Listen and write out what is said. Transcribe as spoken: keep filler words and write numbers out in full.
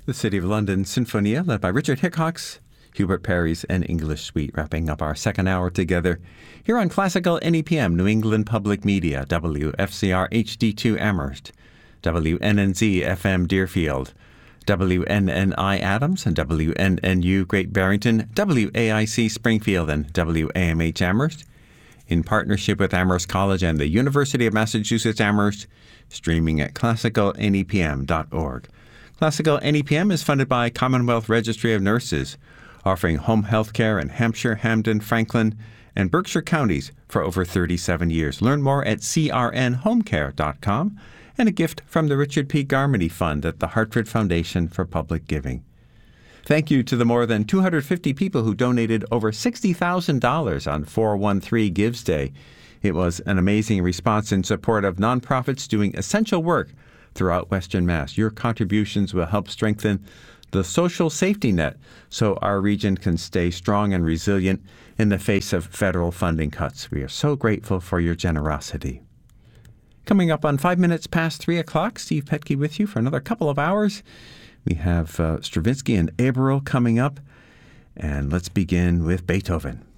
The City of London Sinfonia, led by Richard Hickox, Hubert Parry's An English Suite, wrapping up our second hour together here on Classical N E P M, New England Public Media, W F C R H D two Amherst, W N N Z F M Deerfield, W N N I Adams and W N N U Great Barrington, W A I C Springfield and W A M H Amherst, in partnership with Amherst College and the University of Massachusetts Amherst, streaming at classical N E P M dot org. Classical N E P M is funded by Commonwealth Registry of Nurses, offering home health care in Hampshire, Hampden, Franklin, and Berkshire counties for over thirty-seven years. Learn more at c r n home care dot com, and a gift from the Richard P. Garmany Fund at the Hartford Foundation for Public Giving. Thank you to the more than two hundred fifty people who donated over sixty thousand dollars on four one three Gives Day. It was an amazing response in support of nonprofits doing essential work throughout Western Mass. Your contributions will help strengthen the social safety net so our region can stay strong and resilient in the face of federal funding cuts. We are so grateful for your generosity. Coming up on five minutes past three o'clock, Steve Petke with you for another couple of hours. We have uh, Stravinsky and Averill coming up, and let's begin with Beethoven.